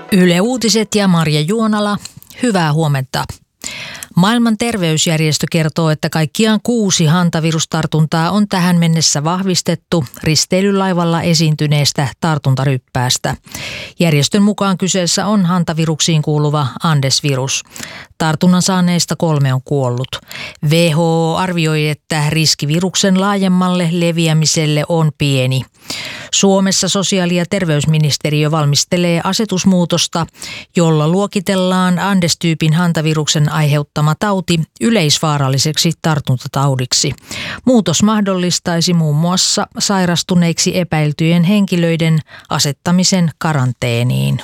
Yle Uutiset ja Marja Juonala, hyvää huomenta. Maailman terveysjärjestö kertoo, että kaikkiaan 6 hantavirustartuntaa on tähän mennessä vahvistettu risteilylaivalla esiintyneestä tartuntaryppäästä. Järjestön mukaan kyseessä on hantaviruksiin kuuluva Andes-virus. Tartunnan saaneista 3 on kuollut. WHO arvioi, että riski viruksen laajemmalle leviämiselle on pieni. Suomessa sosiaali- ja terveysministeriö valmistelee asetusmuutosta, jolla luokitellaan Andes-tyypin hantaviruksen aiheuttama tauti yleisvaaralliseksi tartuntataudiksi. Muutos mahdollistaisi muun muassa sairastuneiksi epäiltyjen henkilöiden asettamisen karanteeniin.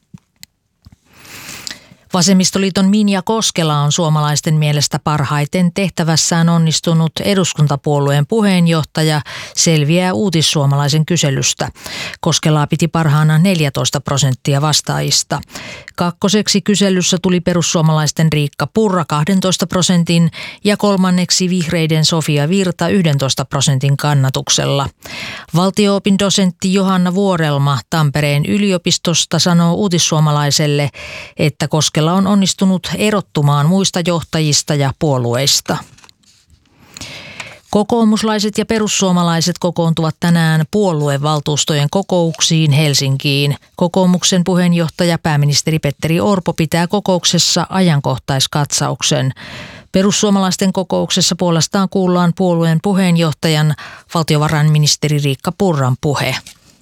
Vasemmistoliiton Minja Koskela on suomalaisten mielestä parhaiten tehtävässään onnistunut eduskuntapuolueen puheenjohtaja, selviää Uutissuomalaisen kyselystä. Koskelaa piti parhaana 14% vastaajista. Kakkoseksi kyselyssä tuli perussuomalaisten Riikka Purra 12% ja kolmanneksi vihreiden Sofia Virta 11% kannatuksella. Valtio-opin dosentti Johanna Vuorelma Tampereen yliopistosta sanoo Uutissuomalaiselle, että Koskela on onnistunut erottumaan muista johtajista ja puolueista. Kokoomuslaiset ja perussuomalaiset kokoontuvat tänään puoluevaltuustojen kokouksiin Helsinkiin. Kokoomuksen puheenjohtaja pääministeri Petteri Orpo pitää kokouksessa ajankohtaiskatsauksen. Perussuomalaisten kokouksessa puolestaan kuullaan puolueen puheenjohtajan valtiovarainministeri Riikka Purran puhe.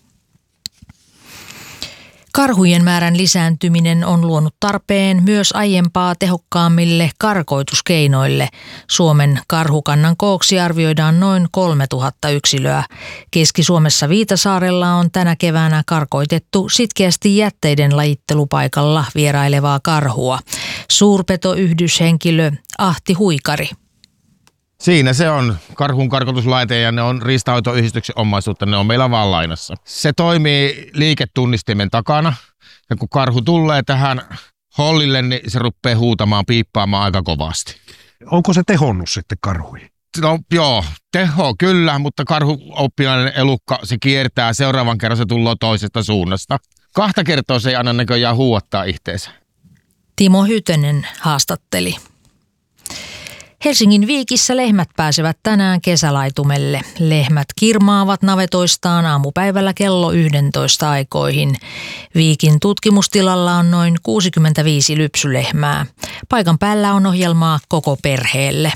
Karhujen määrän lisääntyminen on luonut tarpeen myös aiempaa tehokkaammille karkoituskeinoille. Suomen karhukannan kooksi arvioidaan noin 3000 yksilöä. Keski-Suomessa Viitasaarella on tänä keväänä karkoitettu sitkeästi jätteiden lajittelupaikalla vierailevaa karhua. Suurpetoyhdyshenkilö Ahti Huikari. Siinä se on karhun karkotuslaite ja ne on riistanhoitoyhdistyksen omaisuutta, ne on meillä vaan lainassa. Se toimii liiketunnistimen takana ja kun karhu tulee tähän hollille, niin se rupeaa huutamaan, piippaamaan aika kovasti. Onko se tehonnut sitten karhuihin? No joo, teho kyllä, mutta karhuoppilainen elukka, se kiertää, seuraavan kerran se tulee toisesta suunnasta. 2 kertaa se ei anna näköjään huuattaa itteensä. Timo Hytönen haastatteli. Helsingin Viikissä lehmät pääsevät tänään kesälaitumelle. Lehmät kirmaavat navetoistaan aamupäivällä kello 11 aikoihin. Viikin tutkimustilalla on noin 65 lypsylehmää. Paikan päällä on ohjelmaa koko perheelle.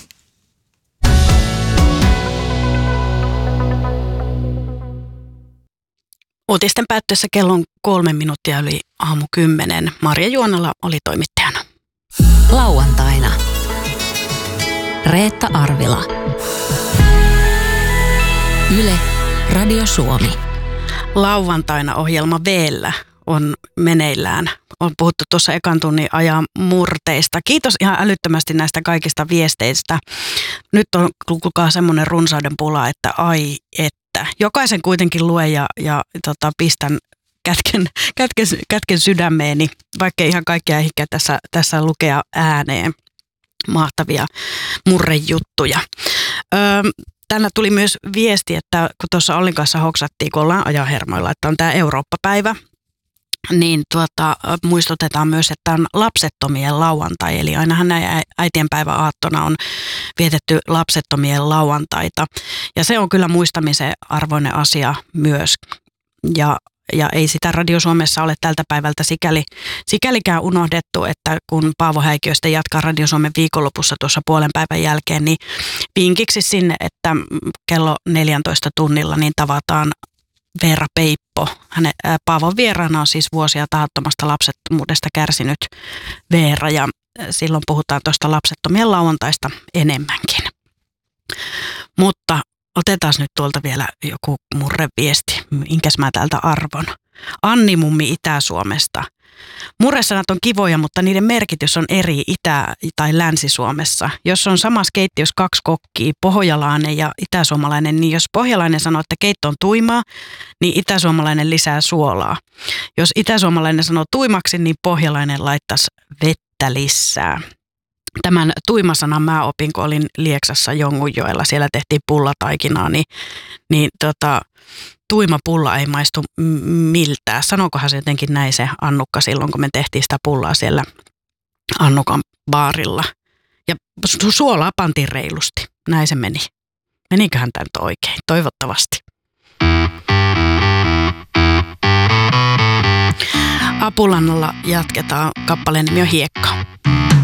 Uutisten päättyessä kello on 3 minuuttia yli 10:00. Marja Juonala oli toimittajana. Lauantaina. Reetta Arvila. Yle, Radio Suomi. Lauantaina ohjelma V:llä on meneillään. On puhuttu tuossa ekan tunnin ajan murteista. Kiitos ihan älyttömästi näistä kaikista viesteistä. Nyt on kuulkaa semmoinen runsauden pula, että ai että. Jokaisen kuitenkin luen ja pistän kätken sydämeeni, vaikka ihan kaikkea ehkä tässä lukea ääneen. Mahtavia murrejuttuja. Tänne tuli myös viesti, että kun tuossa Ollin kanssa hoksattiin, kun ollaan ajanhermoilla, että on tämä Eurooppa-päivä, niin muistutetaan myös, että on lapsettomien lauantai. Eli ainahan näin äitienpäivän aattona on vietetty lapsettomien lauantaita. Ja se on kyllä muistamisen arvoinen asia myös. Ja ei sitä Radio Suomessa ole tältä päivältä sikälikään unohdettu, että kun Paavo Häikiöstä jatkaa Radio Suomen viikonlopussa tuossa puolen päivän jälkeen, niin vinkiksi sinne, että kello 14 tunnilla niin tavataan Veera Peippo. Paavon vieraana on siis vuosia tahattomasta lapsettomuudesta kärsinyt Veera ja silloin puhutaan tuosta lapsettomien lauantaista enemmänkin. Mutta otetaan nyt tuolta vielä joku murreviesti, minkäs mä täältä arvon. Anni mummi Itä-Suomesta. Murresanat on kivoja, mutta niiden merkitys on eri Itä- tai Länsi-Suomessa. Jos on samassa keittiössä 2 kokkia, pohjalainen ja itäsuomalainen, niin jos pohjalainen sanoo, että keitto on tuimaa, niin itäsuomalainen lisää suolaa. Jos itäsuomalainen sanoo tuimaksi, niin pohjalainen laittaisi vettä lisää. Tämän tuimasanan mä opin, kun olin Lieksassa Jongunjoella. Siellä tehtiin pullataikinaa, niin tuima pulla ei maistu miltään. Sanokohan se jotenkin näin se Annukka silloin, kun me tehtiin sitä pullaa siellä Annukan baarilla. Ja suolaa pantiin reilusti. Näin se meni. Meniköhän tämä nyt oikein? Toivottavasti. Apulannalla jatketaan. Kappaleen nimi on Hiekka.